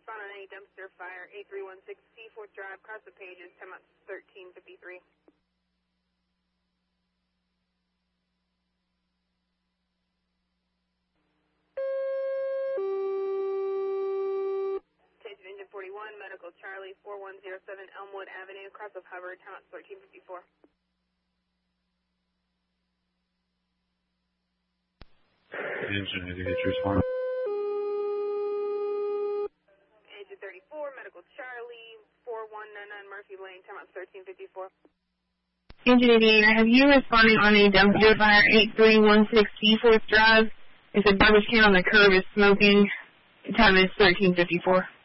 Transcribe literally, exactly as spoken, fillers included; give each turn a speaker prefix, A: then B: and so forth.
A: respond on any dumpster fire, eight three one six Seaforth Drive, across the pages, time out thirteen fifty-three. Station Engine forty-one, Medical Charlie, four one zero seven Elmwood Avenue, across of Hubbard, time out thirteen fifty-four.
B: Engine eighty-eight, respond.
A: Engine thirty-four, Medical Charlie, four one nine nine Murphy Lane, time out thirteen fifty-four.
C: Engine eighty-eight, have you responded on a dumpster fire, eight three one six Seaforth Drive? It's a garbage can on the curb is smoking. Time is thirteen fifty-four.